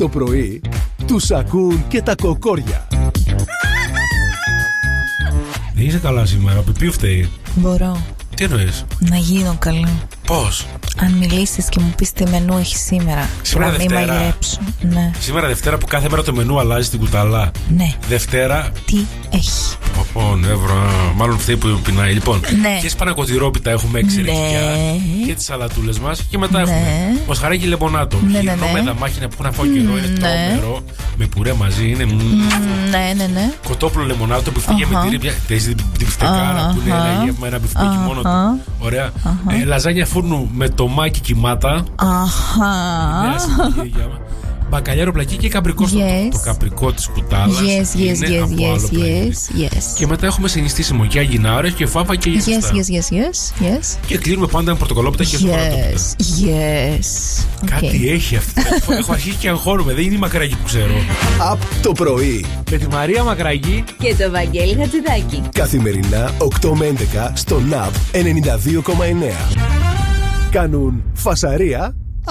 Το πρωί τους ακούν και τα κοκόρια. Δεν είσαι καλά σήμερα, ο Πιπίου φταίει. Μπορώ. Τι εννοείς? Να γίνω καλή. Πώς? Αν μιλήσεις και μου πεις τι μενού έχει σήμερα. Σήμερα να μην Δευτέρα. μαγειρέψω. Ναι. Σήμερα Δευτέρα που κάθε μέρα το μενού αλλάζει στην κουταλά. Ναι. Δευτέρα. Τι έχει? Ω, νεύρα. Μάλλον φταίει που πεινάει. Λοιπόν, Ναι. και σπανακοτηρόπιτα έχουμε 6 ρεκτικά. Και τις σαλατούλες μας. Και μετά έχουμε μοσχαράκι λεμονάτο. Ναι. Με δαμάχινα που έχουν αφού καιρό. Είναι τρόμερο. Με πουρέ μαζί. Είναι. Ναι. Κοτόπουλο λεμονάτο που φτύγε με τυρί. Την μπιφτεκάρα που είναι ένα γεύμα, ένα μπιφτέκι μόνο του. Ωραία. Λαζάνια φούρνου με τομάκι κοιμάτα. Νέα συνταγή. Μπακαλιάρο πλακί και καπρικό το καπρικό της κουτάλας. Yes. Και μετά έχουμε συνιστήσιμο για γινάρες και φάβα και γυριστά. Yes. Και κλείνουμε πάντα με πορτοκαλόπιτα και σοκολατόπιτα. Yes. Κάτι έχει αυτό. Έχω αρχίσει και αγχώνομαι. Δεν είναι η Μακραγή που ξέρω. Απ' το πρωί. Με τη Μαρία Μακραγή και το Βαγγέλη Χατζηδάκη. Καθημερινά 8 με 11 στο NAV 92,9. Κάνουν φασαρία